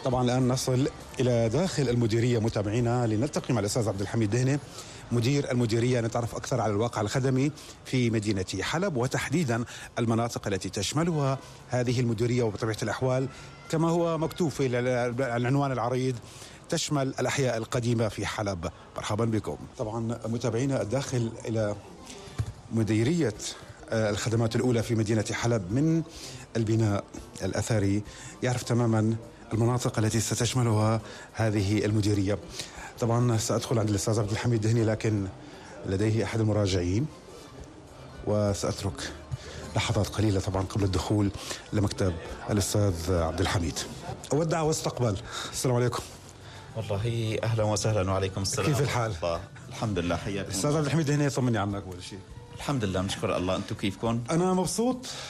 طبعا الآن نصل إلى داخل المديرية متابعينا لنلتقي مع الأستاذ عبد الحميد دهنة مدير المديرية، نتعرف أكثر على الواقع الخدمي في مدينة حلب، وتحديدا المناطق التي تشملها هذه المديرية. وبطبيعة الأحوال كما هو مكتوب في العنوان العريض تشمل الأحياء القديمة في حلب. مرحبا بكم. طبعا متابعينا الداخل إلى مديرية الخدمات الأولى في مدينة حلب من البناء الأثري يعرف تماما المناطق التي ستشملها هذه المديرية. طبعا سأدخل عند الأستاذ عبد الحميد دهني، لكن لديه أحد المراجعين وسأترك لحظات قليلة طبعا قبل الدخول لمكتب الأستاذ عبد الحميد. أودع واستقبل. السلام عليكم. والله أهلا وسهلا وعليكم السلام. كيف الحال؟ الحمد لله، حياكم. أستاذ عبد الحميد دهني، طمني عنك أول شيء. الحمد لله، نشكر الله. أنتم كيفكم؟ أنا مبسوط